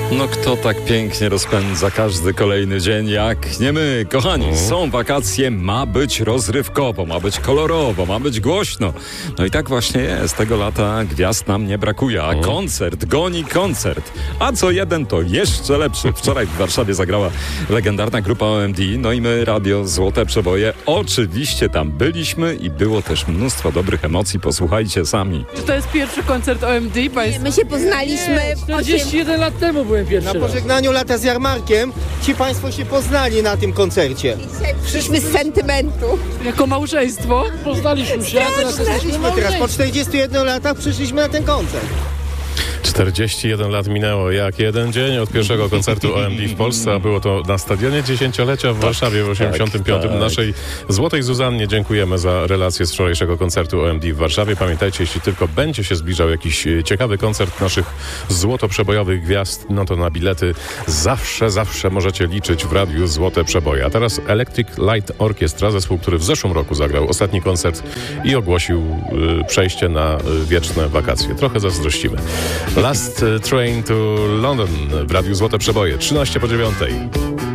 No kto tak pięknie rozpędza każdy kolejny dzień jak nie my, kochani. Są wakacje, ma być rozrywkowo, ma być kolorowo, ma być głośno. No i tak właśnie jest. Tego lata gwiazd nam nie brakuje, a koncert goni koncert. A co jeden to jeszcze lepszy. Wczoraj w Warszawie zagrała legendarna grupa OMD, no i my, Radio Złote Przeboje, oczywiście tam byliśmy i było też mnóstwo dobrych emocji. Posłuchajcie sami. Czy to jest pierwszy koncert OMD państwa? My się poznaliśmy 41 lat temu byłem pierwszy Na raz. pożegnaniu lata z jarmarkiem ci państwo się poznali na tym koncercie. Przyszliśmy z sentymentu. Jako małżeństwo? Poznaliśmy się, a teraz jesteśmy Przyszliśmy teraz, po 41 latach przyszliśmy na ten koncert. 41 lat minęło jak jeden dzień od pierwszego koncertu OMD w Polsce, a było to na Stadionie Dziesięciolecia w Warszawie w 85. tak. Naszej Złotej Zuzannie dziękujemy za relację z wczorajszego koncertu OMD w Warszawie. Pamiętajcie, jeśli tylko będzie się zbliżał jakiś ciekawy koncert naszych złotoprzebojowych gwiazd, no to na bilety zawsze możecie liczyć w Radiu Złote Przeboje. A teraz Electric Light Orchestra, zespół, który w zeszłym roku zagrał ostatni koncert i ogłosił przejście na wieczne wakacje. Trochę zazdrościmy. Last Train to London w Radiu Złote Przeboje, 13 po 9.